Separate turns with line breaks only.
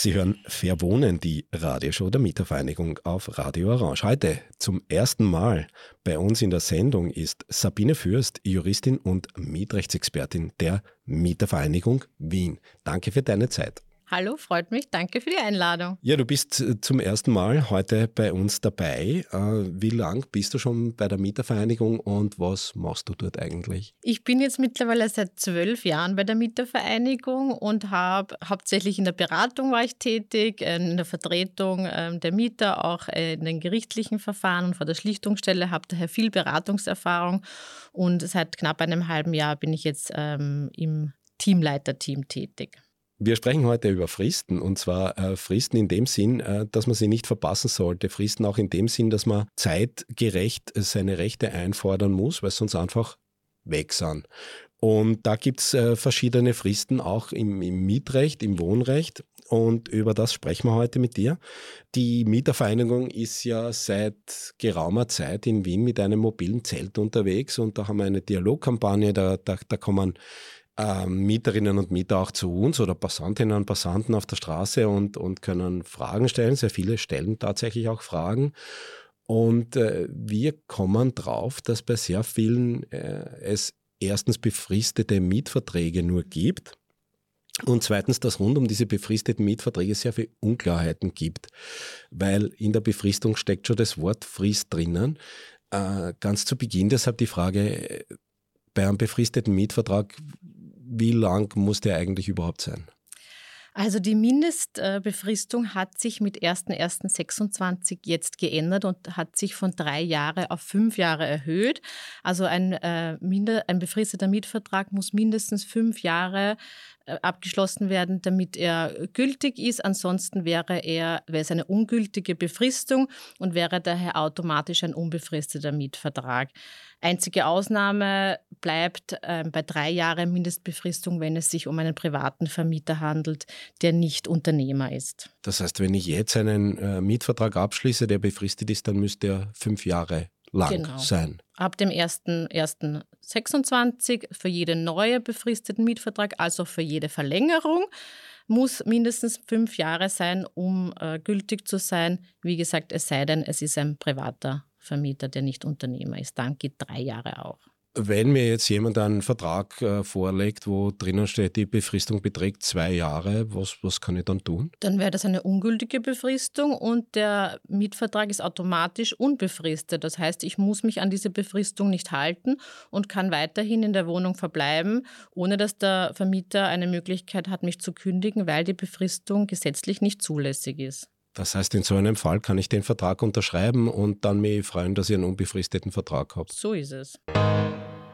Sie hören Verwohnen, die Radioshow der Mietervereinigung auf Radio Orange. Heute zum ersten Mal bei uns in der Sendung ist Sabine Fürst, Juristin und Mietrechtsexpertin der Mietervereinigung Wien. Danke für deine Zeit.
Hallo, freut mich. Danke für die Einladung.
Ja, du bist zum ersten Mal heute bei uns dabei. Wie lang bist du schon bei der Mietervereinigung und was machst du dort eigentlich?
Ich bin jetzt mittlerweile seit 12 Jahren bei der Mietervereinigung und habe hauptsächlich in der Beratung war ich tätig, in der Vertretung der Mieter, auch in den gerichtlichen Verfahren und vor der Schlichtungsstelle, habe daher viel Beratungserfahrung und seit knapp einem halben Jahr bin ich jetzt im Teamleiterteam tätig.
Wir sprechen heute über Fristen und zwar Fristen in dem Sinn, dass man sie nicht verpassen sollte. Fristen auch in dem Sinn, dass man zeitgerecht seine Rechte einfordern muss, weil sonst einfach weg sind. Und da gibt's verschiedene Fristen auch im Mietrecht, im Wohnrecht und über das sprechen wir heute mit dir. Die Mietervereinigung ist ja seit geraumer Zeit in Wien mit einem mobilen Zelt unterwegs und da haben wir eine Dialogkampagne, da kommen Mieterinnen und Mieter auch zu uns oder Passantinnen und Passanten auf der Straße und können Fragen stellen. Sehr viele stellen tatsächlich auch Fragen. Und wir kommen drauf, dass bei sehr vielen es erstens befristete Mietverträge nur gibt und zweitens, dass rund um diese befristeten Mietverträge sehr viele Unklarheiten gibt, weil in der Befristung steckt schon das Wort Frist drinnen. Ganz zu Beginn deshalb die Frage, bei einem befristeten Mietvertrag, wie lang muss der eigentlich überhaupt sein?
Also die Mindestbefristung hat sich mit 1.1.26 jetzt geändert und hat sich von 3 Jahre auf 5 Jahre erhöht. Also ein befristeter Mietvertrag muss mindestens 5 Jahre abgeschlossen werden, damit er gültig ist. Ansonsten wäre es eine ungültige Befristung und wäre daher automatisch ein unbefristeter Mietvertrag. Einzige Ausnahme bleibt bei 3 Jahren Mindestbefristung, wenn es sich um einen privaten Vermieter handelt, der nicht Unternehmer ist.
Das heißt, wenn ich jetzt einen Mietvertrag abschließe, der befristet ist, dann müsste er 5 Jahre lang sein.
Ab dem 1.1.26 für jeden neue befristeten Mietvertrag, also für jede Verlängerung, muss mindestens 5 Jahre sein, um gültig zu sein. Wie gesagt, es sei denn, es ist ein privater Vermieter, der nicht Unternehmer ist. Dann geht 3 Jahre auch.
Wenn mir jetzt jemand einen Vertrag vorlegt, wo drinnen steht, die Befristung beträgt 2 Jahre, was kann ich dann tun?
Dann wäre das eine ungültige Befristung und der Mietvertrag ist automatisch unbefristet. Das heißt, ich muss mich an diese Befristung nicht halten und kann weiterhin in der Wohnung verbleiben, ohne dass der Vermieter eine Möglichkeit hat, mich zu kündigen, weil die Befristung gesetzlich nicht zulässig ist.
Das heißt, in so einem Fall kann ich den Vertrag unterschreiben und dann mich freuen, dass ich einen unbefristeten Vertrag habe.
So ist es.